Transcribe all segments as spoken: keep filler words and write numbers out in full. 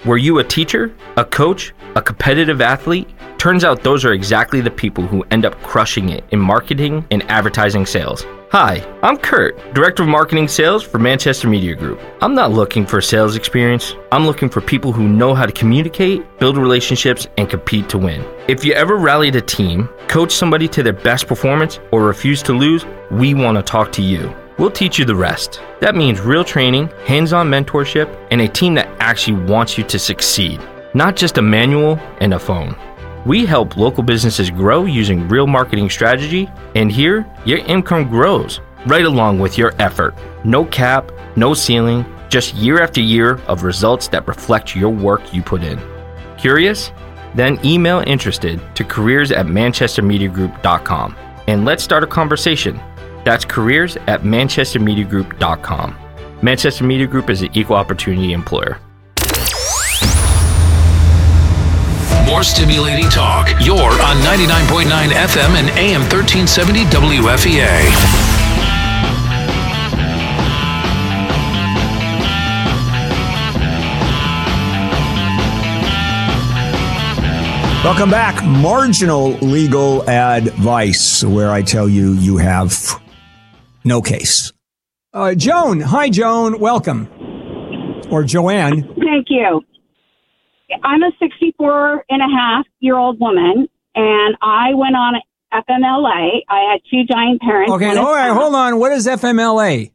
Were you a teacher, a coach, a competitive athlete? Turns out those are exactly the people who end up crushing it in marketing and advertising sales. Hi, I'm Kurt, Director of Marketing Sales for Manchester Media Group. I'm not looking for sales experience. I'm looking for people who know how to communicate, build relationships, and compete to win. If you ever rallied a team, coached somebody to their best performance, or refused to lose, we want to talk to you. We'll teach you the rest. That means real training, hands-on mentorship, and a team that actually wants you to succeed, not just a manual and a phone. We help local businesses grow using real marketing strategy, and here, your income grows right along with your effort. No cap, no ceiling, just year after year of results that reflect your work you put in. Curious? Then email interested to careers at manchester media group dot com and let's start a conversation. That's careers at manchester media group dot com. Manchester Media Group is an equal opportunity employer. More stimulating talk. You're on ninety-nine point nine F M and A M thirteen seventy W F E A. Welcome back. Marginal legal advice, where I tell you you have no case. Uh, Joan. Hi, Joan. Welcome. Or Joanne. Thank you. I'm a sixty-four and a half year old woman, and I went on F M L A. I had two giant parents. Okay, all right, hold on. What is F M L A?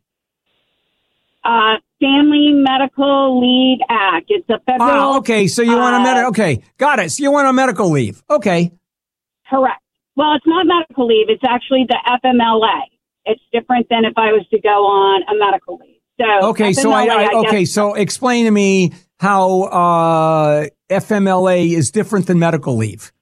Uh, Family Medical Leave Act. It's a federal. Oh, okay. So you want a uh, medical? Okay, got it. So you want a medical leave? Okay. Correct. Well, it's not medical leave. It's actually the F M L A. It's different than if I was to go on a medical leave. So okay, F M L A, so I, I, I okay, guess, so explain to me how uh, F M L A is different than medical leave.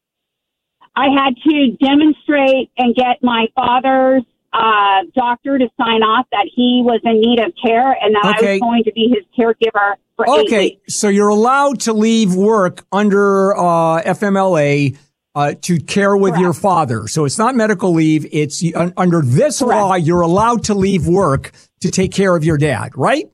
I had to demonstrate and get my father's uh, doctor to sign off that he was in need of care and that Okay. I was going to be his caregiver for eight Okay, weeks. so you're allowed to leave work under uh, F M L A uh, to care with Correct. your father. So it's not medical leave. It's uh, under this Correct. law, you're allowed to leave work to take care of your dad, right?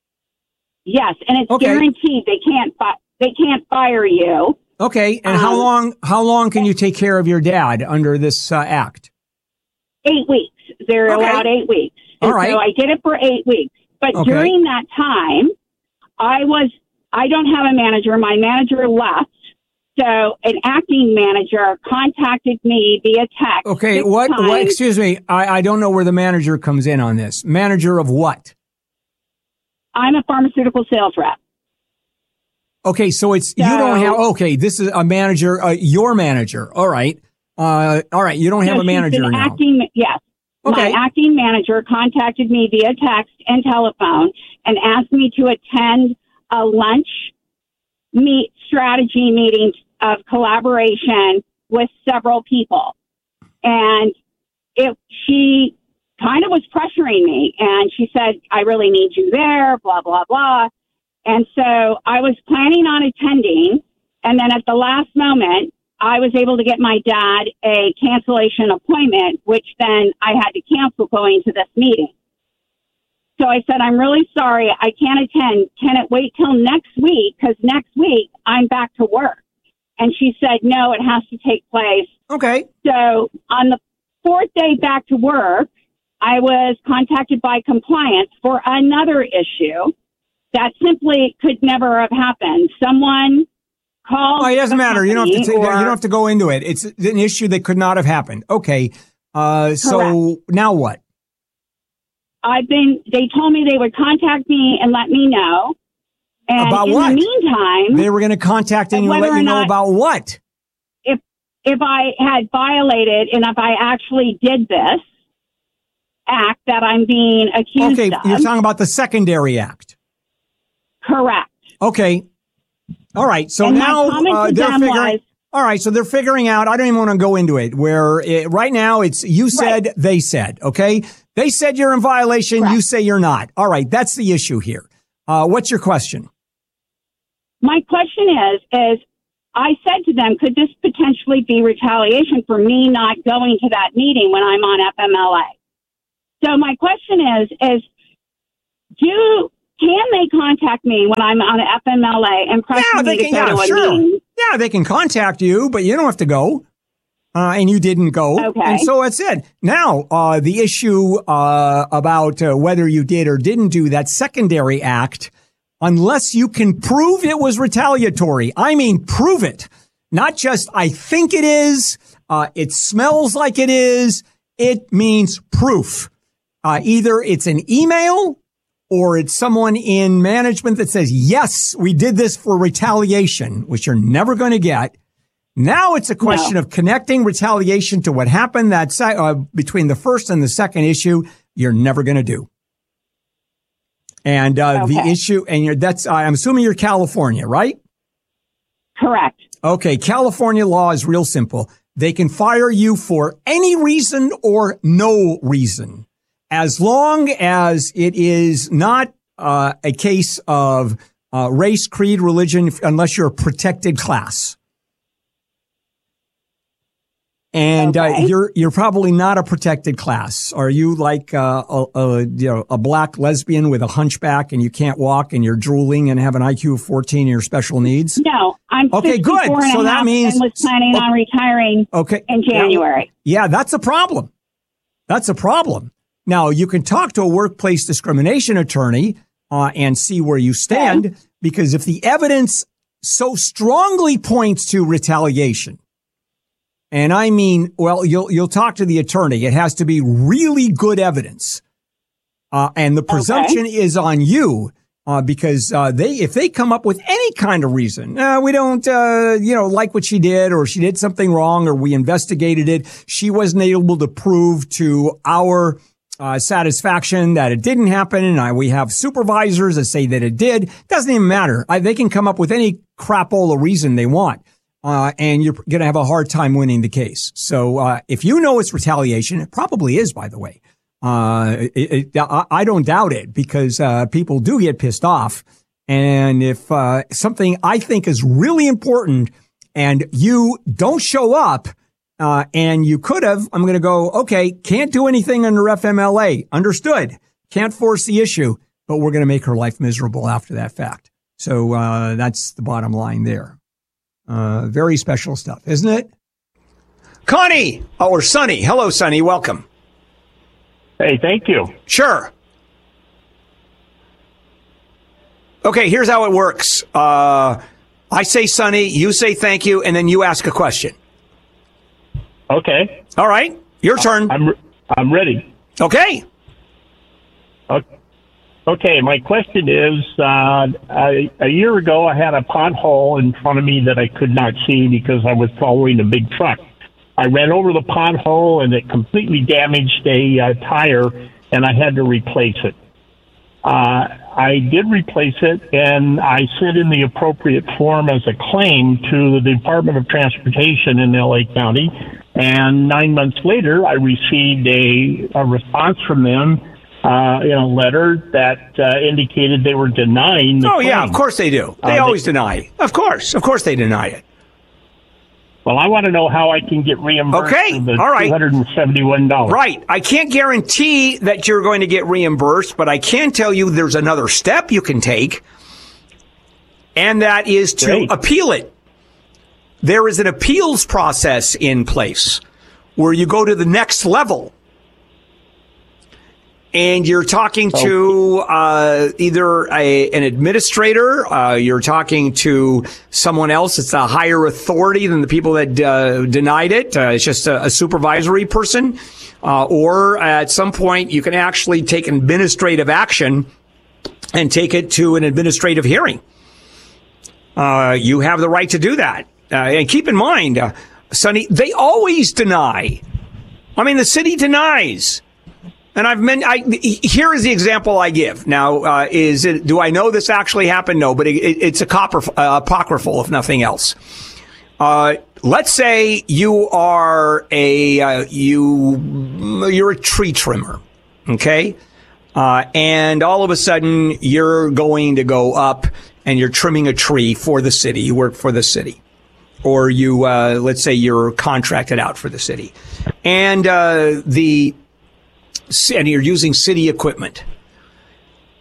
Yes, and it's Okay. guaranteed. They can't fi- they can't fire you. Okay, and how Um, long how long can you take care of your dad under this uh, act? Eight weeks. They're Okay. allowed eight weeks. All And right. So I did it for eight weeks. But Okay. during that time, I was I don't have a manager. My manager left. So an acting manager contacted me via text. Okay, six what, what, times. excuse me, I, I don't know where the manager comes in on this. Manager of what? I'm a pharmaceutical sales rep. Okay, so it's, you So- don't have, okay, this is a manager, uh, your manager. All right. Uh, all right, you don't have So a she's manager been now. Acting, yes. Okay. My acting manager contacted me via text and telephone and asked me to attend a lunch meet strategy meeting of collaboration with several people. And it, she kind of was pressuring me, and she said, I really need you there, blah, blah, blah. And so I was planning on attending, and then at the last moment, I was able to get my dad a cancellation appointment, which then I had to cancel going to this meeting. So I said, I'm really sorry, I can't attend. Can it wait till next week? Because next week I'm back to work. And she said, no, it has to take place. Okay. So on the fourth day back to work, I was contacted by compliance for another issue that simply could never have happened. Someone called. Oh, it doesn't the matter. You don't have to. company Take, or- you don't have to go into it. It's an issue that could not have happened. Okay. Uh, so now what? I've been, they told me they would contact me and let me know. And About in what? the meantime, They were going to contact you and whether let you or know not- about what? if if I had violated and if I actually did this act that I'm being accused Okay, of. you're talking about the secondary act. Correct. Okay. All right. So And my now comment uh, to they're them figuring. was- All right. So they're figuring out. I don't even want to go into it. Where it, right now it's you said, Right. they said. Okay. They said you're in violation. Correct. You say you're not. All right. That's the issue here. Uh, what's your question? My question is, is I said to them, could this potentially be retaliation for me not going to that meeting when I'm on F M L A? So my question is, is do can they contact me when I'm on F M L A and pressure Yeah, they me can, to go yeah, to a sure. meeting? Yeah, they can contact you, but you don't have to go. Uh, and you didn't go. Okay. And so that's it. Now, uh, the issue uh, about uh, whether you did or didn't do that secondary act, unless you can prove it was retaliatory. I mean, prove it. Not just, I think it is, uh, it smells like it is. It means proof. Uh, either it's an email or it's someone in management that says, yes, we did this for retaliation, which you're never going to get. Now it's a question no. of connecting retaliation to what happened that uh, between the first and the second issue. You're never going to do. And uh, okay. the issue, and you're, that's, I'm assuming you're California, right? Correct. Okay. California law is real simple. They can fire you for any reason or no reason, as long as it is not uh, a case of uh, race, creed, religion, unless you're a protected class. And okay. uh, you're you're probably not a protected class. Are you like uh, a, a you know a black lesbian with a hunchback and you can't walk and you're drooling and have an I Q of fourteen and you're special needs? No, I'm okay. Good. And so that means and was planning okay, on retiring. Okay. In January. Yeah, yeah, that's a problem. That's a problem. Now you can talk to a workplace discrimination attorney uh, and see where you stand, okay. because if the evidence so strongly points to retaliation. And I mean, well, you'll you'll talk to the attorney. It has to be really good evidence, uh, and the presumption okay. is on you uh, because uh, they if they come up with any kind of reason, uh, we don't uh, you know like what she did, or she did something wrong, or we investigated it, she wasn't able to prove to our uh, satisfaction that it didn't happen, and I, we have supervisors that say that it did. Doesn't even matter. I, they can come up with any crapola reason they want. Uh, and you're going to have a hard time winning the case. So, uh, if you know it's retaliation, it probably is, by the way. Uh, it, it, I, I don't doubt it because, uh, people do get pissed off. And if, uh, something I think is really important and you don't show up, uh, and you could have, I'm going to go, okay, can't do anything under F M L A. Understood. Can't force the issue, but we're going to make her life miserable after that fact. So, uh, that's the bottom line there. Uh, very special stuff, isn't it? Connie, oh, or Sonny. Hello, Sonny. Welcome. Hey, thank you. Sure. Okay, here's how it works. Uh, I say Sonny, you say thank you, and then you ask a question. Okay. All right. Your turn. I'm I'm ready. Okay. Okay. Okay, my question is, uh, I, a year ago I had a pothole in front of me that I could not see because I was following a big truck. I ran over the pothole and it completely damaged a uh, tire, and I had to replace it. Uh, I did replace it, and I sent in the appropriate form as a claim to the Department of Transportation in L A County, and nine months later I received a, a response from them, Uh, in a letter that uh, indicated they were denying the Oh, claim. yeah, of course they do. They uh, always they, deny. Of course. Of course they deny it. Well, I want to know how I can get reimbursed okay. for the All right. two hundred seventy-one dollars. Right. I can't guarantee that you're going to get reimbursed, but I can tell you there's another step you can take, and that is to Great. appeal it. There is an appeals process in place where you go to the next level. And you're talking to uh, either a, an administrator, uh, you're talking to someone else. It's a higher authority than the people that uh, denied it. Uh, it's just a, a supervisory person. Uh, or at some point, you can actually take administrative action and take it to an administrative hearing. Uh, you have the right to do that. Uh, and keep in mind, uh, Sonny, they always deny. I mean, the city denies. And I've meant, I, here is the example I give. Now, uh, is it, do I know this actually happened? No, but it, it, it's a copper, uh, apocryphal, if nothing else. Uh, let's say you are a, uh, you, you're a tree trimmer. Okay. Uh, and all of a sudden you're going to go up and you're trimming a tree for the city. You work for the city. Or you, uh, let's say you're contracted out for the city. And, uh, the, and you're using city equipment.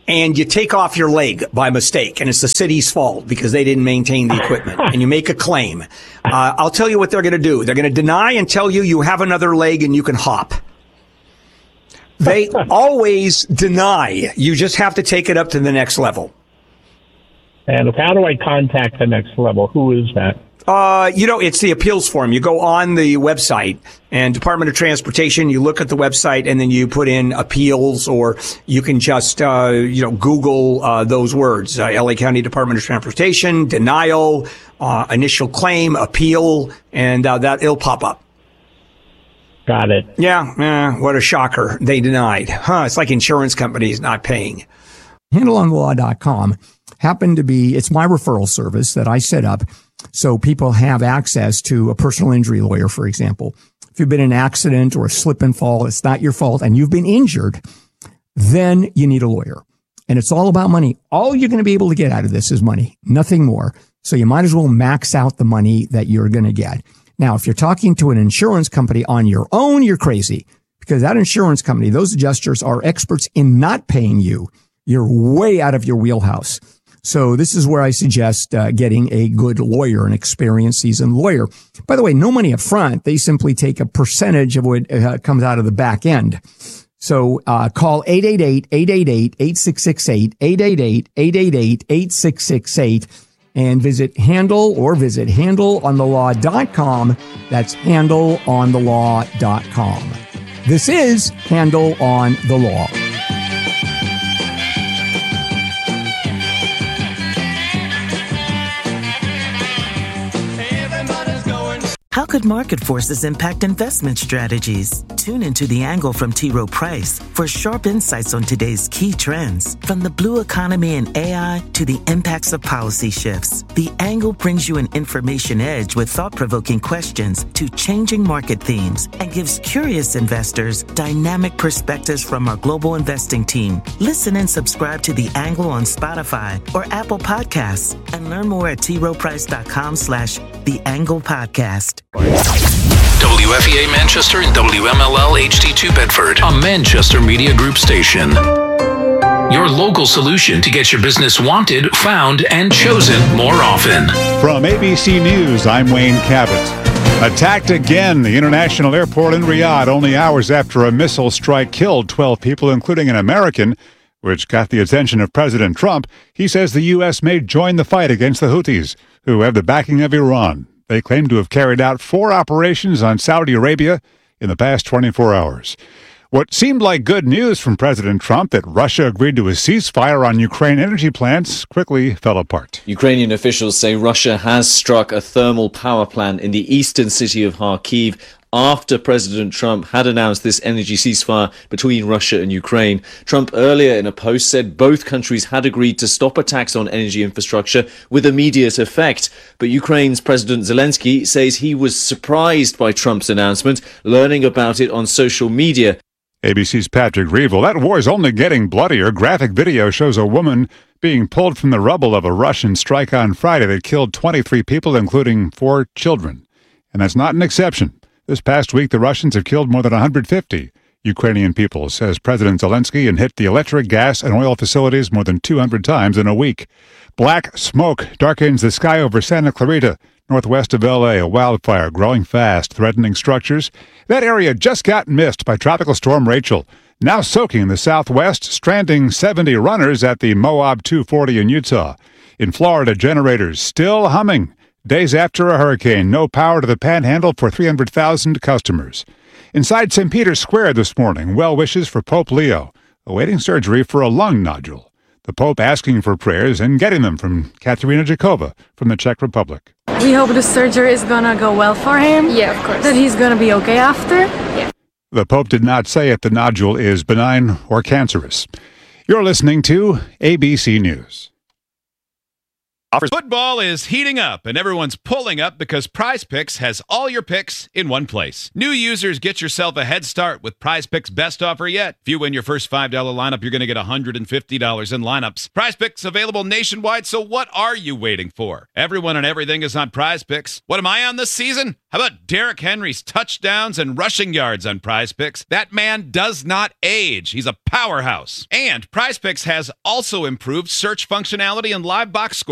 and you take off your leg by mistake, and it's the city's fault because they didn't maintain the equipment, and you make a claim, uh, I'll tell you what they're going to do. They're going to deny and tell you you have another leg and you can hop. They always deny. You just have to take it up to the next level. And how do I contact the next level? Who is that? Uh, you know, it's the appeals form. You go on the website and Department of Transportation, you look at the website and then you put in appeals, or you can just, uh, you know, Google, uh, those words, uh, L A County Department of Transportation, denial, uh, initial claim, appeal, and, uh, that it'll pop up. Got it. Yeah. Eh, what a shocker. They denied. Huh. It's like insurance companies not paying. handle on the law dot com happened to be, it's my referral service that I set up so people have access to a personal injury lawyer, for example. If you've been in an accident or a slip and fall, it's not your fault, and you've been injured, then you need a lawyer. And it's all about money. All you're going to be able to get out of this is money, nothing more. So you might as well max out the money that you're going to get. Now, if you're talking to an insurance company on your own, you're crazy, because that insurance company, those adjusters are experts in not paying you. You're way out of your wheelhouse. So this is where I suggest uh, getting a good lawyer, an experienced, seasoned lawyer. By the way, no money up front. They simply take a percentage of what uh, comes out of the back end. So uh, call eight eight eight, eight eight eight, eight six six eight, eight eight eight, eight eight eight, eight six six eight, and visit Handle or visit handle on the law dot com. That's handle on the law dot com. This is Handle on the Law. How could market forces impact investment strategies? Tune into The Angle from T. Rowe Price for sharp insights on today's key trends, from the blue economy and A I to the impacts of policy shifts. The Angle brings you an information edge with thought-provoking questions to changing market themes and gives curious investors dynamic perspectives from our global investing team. Listen and subscribe to The Angle on Spotify or Apple Podcasts, and learn more at t rowe price dot com slash The Angle Podcast. W F E A Manchester and W M L L H D two Bedford, a Manchester Media Group station. Your local solution to get your business wanted, found, and chosen more often. From A B C News, I'm Wayne Cabot. Attacked again, the international airport in Riyadh, only hours after a missile strike killed twelve people, including an American, which got the attention of President Trump. He says the U S may join the fight against the Houthis, who have the backing of Iran. They claim to have carried out four operations on Saudi Arabia in the past twenty-four hours. What seemed like good news from President Trump, that Russia agreed to a ceasefire on Ukraine energy plants, quickly fell apart. Ukrainian officials say Russia has struck a thermal power plant in the eastern city of Kharkiv after President Trump had announced this energy ceasefire between Russia and Ukraine. Trump earlier in a post said both countries had agreed to stop attacks on energy infrastructure with immediate effect. But Ukraine's President Zelensky says he was surprised by Trump's announcement, learning about it on social media. A B C's Patrick Reevell. That war is only getting bloodier. Graphic video shows a woman being pulled from the rubble of a Russian strike on Friday that killed twenty-three people, including four children. And that's not an exception. This past week, the Russians have killed more than one hundred fifty Ukrainian people, says President Zelensky, and hit the electric, gas, and oil facilities more than two hundred times in a week. Black smoke darkens the sky over Santa Clarita, northwest of L A, a wildfire growing fast, threatening structures. That area just got missed by Tropical Storm Rachel, now soaking the southwest, stranding seventy runners at the Moab two forty in Utah. In Florida, generators still humming. Days after a hurricane, no power to the Panhandle for three hundred thousand customers. Inside Saint Peter's Square this morning, well wishes for Pope Leo, awaiting surgery for a lung nodule. The Pope asking for prayers and getting them from Katerina Jakova from the Czech Republic. We hope the surgery is going to go well for him. Yeah, of course. That he's going to be okay after. Yeah. The Pope did not say if the nodule is benign or cancerous. You're listening to A B C News. Offers. Football is heating up, and everyone's pulling up because Prize Picks has all your picks in one place. New users, get yourself a head start with Prize Picks' best offer yet. If you win your first five dollars lineup, you're going to get one hundred fifty dollars in lineups. Prize Picks available nationwide, so what are you waiting for? Everyone and everything is on Prize Picks. What am I on this season? How about Derrick Henry's touchdowns and rushing yards on Prize Picks? That man does not age. He's a powerhouse. And Prize Picks has also improved search functionality and live box score.